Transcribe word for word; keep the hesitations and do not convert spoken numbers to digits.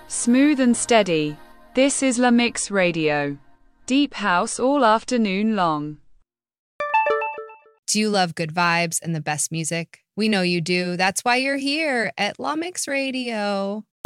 Smooth and steady. This is La Mix Radio. Deep house all afternoon long. Do you love good vibes and the best music? We know you do. That's why you're here at La Mix Radio.